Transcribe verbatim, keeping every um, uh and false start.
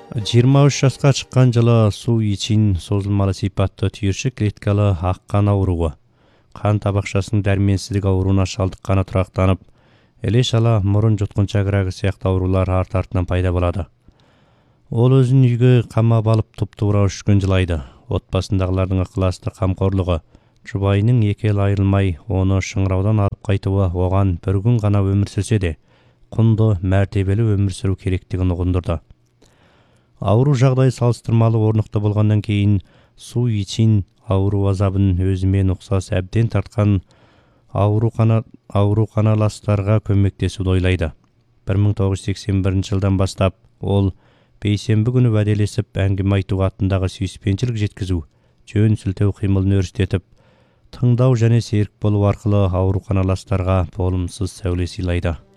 жыйырма үч жаска чыккан жылы Су Ичин созулмалы сыйпаттуу түйүрчүк клеткалы ак кан ооругу, кан табакчасынын дарменсиздик ооруна шалдыкканы турактанып, эле-шала мурун жуткунчак рагы сыяктуу оорулар арт артынан пайда болот. Ол өзүн үйгө камап алып туп-туура үч күн жылайды. Отбасындагылардын ыкыластык камкорлугу, жубайынын эки эл айрылмай ону шыңыраудан алып кайтууга оган бир күн гана өмүр сүрсө де, кундуу, мәртебелүү өмүр сүрүү керектигин угундурду. Ауруу жагдай салыштырмалуу орнуктуу болгондон кийин Су Ичин ауруу азабын өзү менен уксас абден тарткан ооруканаластарга көмөктесүүнү ойлойду. бир миң тогуз жүз сексен биринчи жылдан баштап ол бейсенби күнү ваделешип аңгиме айтуу аттындагы сүйүспенчилик жеткизүү, жөн силтөө кыймылын өрүстөтүп, тыңдоо жана серик болуу аркылуу ооруканаластарга болумсуз сәуле сыйлайды.